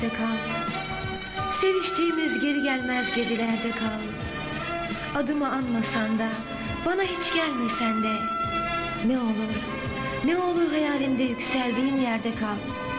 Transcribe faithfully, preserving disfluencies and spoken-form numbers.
kal. Seviştiğimiz geri gelmez gecelerde kal. Adımı anmasan da, bana hiç gelmesen de. Ne olur, ne olur hayalimde yükseldiğin yerde kal.